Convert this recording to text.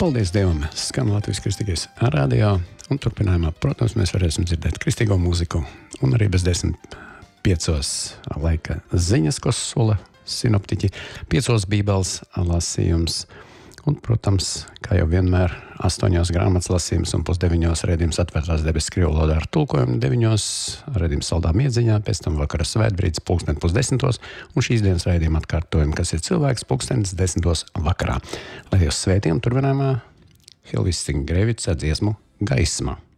Paldies Dievam, skan Latvijas Kristīgais radio, un turpinājumā, protams, mēs varēsim dzirdēt kristīgo mūziku, un arī bez 10:05 laika ziņas, ko sola sinoptiķi, 5 bībeles lasījums, un, protams, kā jau vienmēr, 8 grāmatas lasījums un 8:30 redzījums atvērtās debesis krievu valodā ar tulkojumu, 9 redzījums saldā miedziņā, pēc tam vakara svētbrīdis 9:10, un šīs dienas redzījuma atkārtojumi, kas ir cilvēks 10:10 vakarā. Lai Dievs svētī un turpinājumā Helvis Grēvics dziesmu Gaisma.